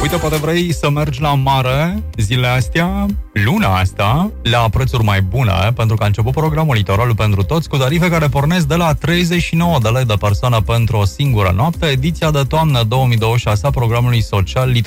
Uite, poate vrei să mergi la mare zilele astea, luna asta, la prețuri mai bune, pentru că a început programul Litoralul pentru toți, cu tarife care pornesc de la 39 de lei de persoană pentru o singură noapte. Ediția de toamnă 2026 a programului social